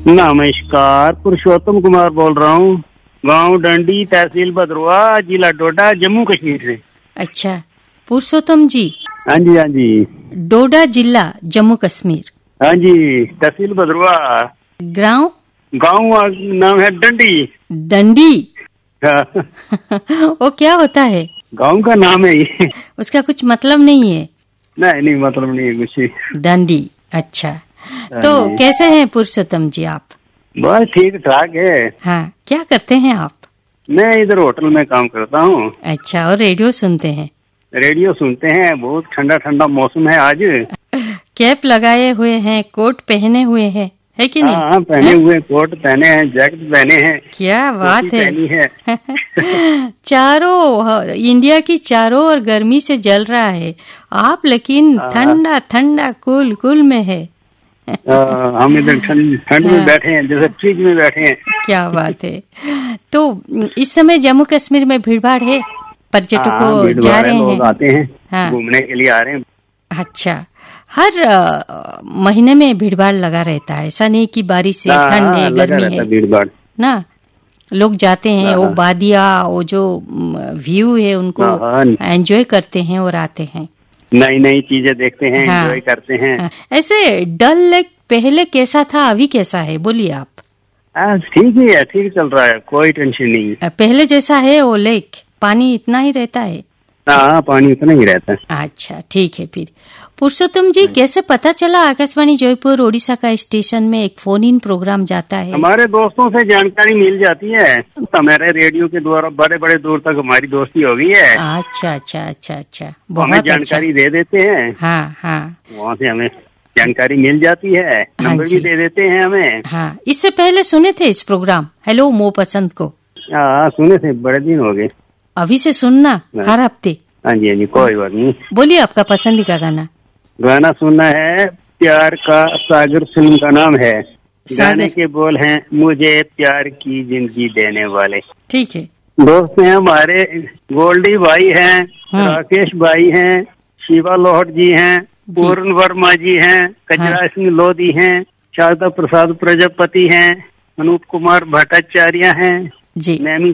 नमस्कार, पुरुषोत्तम कुमार बोल रहा हूँ। गांव डंडी, तहसील भद्रवा, जिला डोडा, जम्मू कश्मीर से। अच्छा पुरुषोत्तम जी। हाँ जी, हाँ जी। डोडा जिला जम्मू कश्मीर। हाँ जी, तहसील भद्रवा। गांव नाम है डंडी। डंडी। हाँ। वो क्या होता है? गांव का नाम है ये। उसका कुछ मतलब नहीं है? नहीं, मतलब नहीं है कुछ। डंडी। अच्छा, तो कैसे हैं पुरुषोत्तम जी आप? बस ठीक ठाक है। हाँ, क्या करते हैं आप? मैं इधर होटल में काम करता हूँ। अच्छा, और रेडियो सुनते हैं? रेडियो सुनते हैं। बहुत ठंडा ठंडा मौसम है आज। कैप लगाए हुए हैं, कोट पहने हुए हैं, है कि नहीं? हाँ, पहने हुए, कोट पहने हैं, जैकेट पहने हैं। क्या बात है। चारों इंडिया की चारों और गर्मी से जल रहा है, आप लेकिन ठंडा ठंडा कूल कूल में है। हम इधर ठंड में बैठे हैं, जैसे फ्रिज में बैठे हैं। क्या बात है। तो इस समय जम्मू कश्मीर में भीड़भाड़ है, पर्यटकों जा रहे हैं, लोग आते हैं, घूमने के लिए आ रहे हैं। अच्छा, हर महीने में भीड़भाड़ लगा रहता है, ऐसा नहीं कि बारिश से ठंड है, गर्मी है, भीड़भाड़ ना। लोग जाते हैं, वो वादिया, वो जो व्यू है उनको एंजॉय करते हैं और आते हैं, नई नई चीजें देखते हैं, एंजॉय करते हैं। ऐसे डल लेक पहले कैसा था, अभी कैसा है, बोलिए आप? ठीक ही है, ठीक चल रहा है, कोई टेंशन नहीं है। पहले जैसा है वो लेक, पानी इतना ही रहता है? हाँ, पानी उतना ही रहता है। अच्छा, ठीक है। फिर पुरुषोत्तम जी, कैसे पता चला आकाशवाणी जयपुर ओडिशा का स्टेशन में एक फोन इन प्रोग्राम जाता है? हमारे दोस्तों से जानकारी मिल जाती है, हमारे रेडियो के द्वारा बड़े बड़े दूर तक हमारी दोस्ती हो गई है। अच्छा अच्छा अच्छा अच्छा, बहुत जानकारी दे देते हैं। हाँ हाँ, वहाँ से हमें जानकारी मिल जाती है, नंबर भी दे देते हैं हमें। हाँ, इससे पहले सुने थे इस प्रोग्राम हेलो मो पसंद को? हाँ, सुने थे, बड़े दिन हो गए। अभी से सुनना हर हफ्ते? हाँ जी, हाँ जी, कोई बात नहीं। बोलिए आपका पसंदीदा गाना। गाना सुनना है, प्यार का सागर फिल्म का नाम है। गाने के बोल हैं, मुझे प्यार की जिंदगी देने वाले। ठीक है। दोस्त हैं हमारे, गोल्डी भाई हैं, राकेश भाई हैं, शिवा लोहट जी हैं, पूर्ण वर्मा जी हैं, कजरा सिंह लोधी हैं, शारदा प्रसाद प्रजापति हैं, अनूप कुमार भट्टाचार्य हैं जी, नैमी